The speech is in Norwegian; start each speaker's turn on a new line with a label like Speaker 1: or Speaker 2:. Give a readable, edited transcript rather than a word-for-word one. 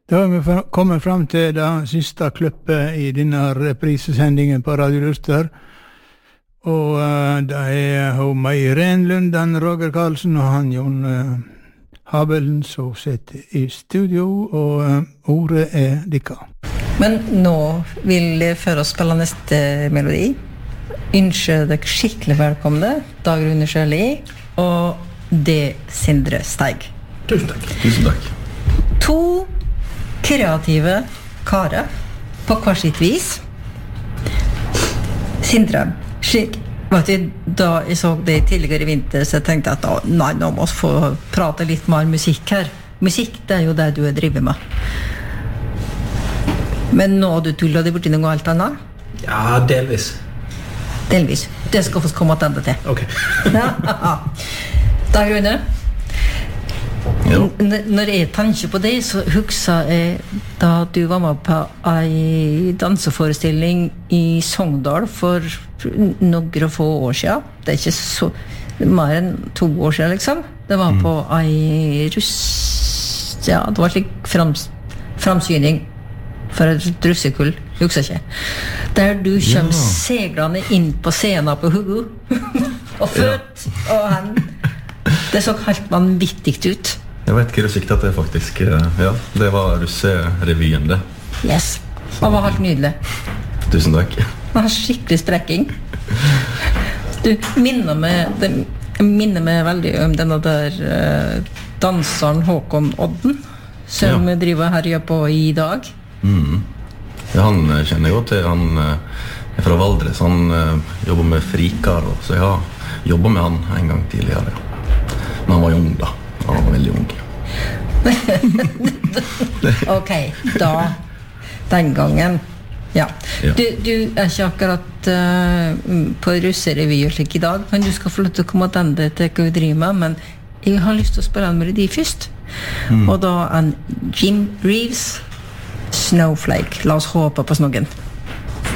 Speaker 1: Da har vi kommet fram til det siste klippet I denne reprisesendingen på Radio Luster. Og det hun Mai Renlund, han Roger Karlsen og han Jon Habelen som sitter I studio, og ordet dikka.
Speaker 2: Men nå vil jeg før oss spille neste melodi. Ønsker dere skikkelig velkomne, Dag Rune Sjøli og det Sindre Steig.
Speaker 3: Tusen takk. Tusen takk.
Speaker 2: 2 kreative karer på hver sitt vis. Sindre, vet du, da jeg så det tidligere I vinter, så jeg tenkte at nei, nå må vi få prate litt mer musikk her. Musikk, det jo det du driver med. Men nå du tuller det borti noe alt annet?
Speaker 3: Ja, delvis.
Speaker 2: Delvis. Det skal vi komme tilbake til.
Speaker 3: Ok.
Speaker 2: Dag Rune? Når jeg tenker på det, så husker jeg da du var med på en danseforestilling I Sogndal for noen få år siden. Det ikke så mer enn 2 år siden, liksom. Det var på en ja, det var slik framsyning for et russekull, husker jeg ikke. Der du kommer seglene inn på scenen på Hugo, og født, og han. Det så helt vanvittig ut.
Speaker 3: Jeg vet ikke du siktet det faktisk. Ja, det var russerevyen det.
Speaker 2: Yes, det var helt nydelig.
Speaker 3: Tusen takk.
Speaker 2: Det var skikkelig strekking. Du minner meg veldig om denne der danseren Håkon Odden, som driver herja på I dag.
Speaker 3: Ja, han kjenner jeg jo til. Han fra Valdres. Han jobber med frikar, så jeg har jobbet med han en gang tidligere. Men han var ung da. Han var veldig ung.
Speaker 2: Ok, da den gangen ja. Du ikke akkurat på russerevy og slik I dag, men du skal få lov til å komme tilbake til hva du driver med, men jeg har lyst til å spille en melodi først og da en Jim Reeves Snowflake. La oss håpe på snoggen.